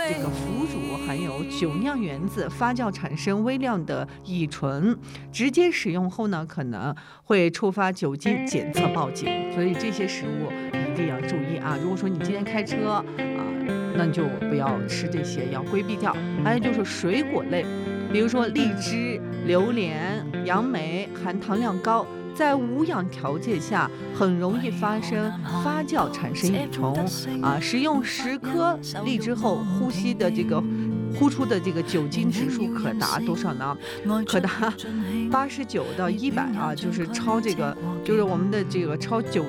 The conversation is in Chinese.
这个腐乳含有酒酿原子发酵产生微量的乙醇，直接使用后呢，可能会触发酒精检测报警，所以这些食物一定要注意啊。如果说你今天开车啊，那你就不要吃这些，要规避掉。还有就是水果类，比如说荔枝、榴莲、杨梅，含糖量高，在无氧条件下很容易发生发酵产生乙醇啊。食用10颗荔枝后，呼出的这个酒精指数可达多少呢？可达89到100啊，就是我们的这个超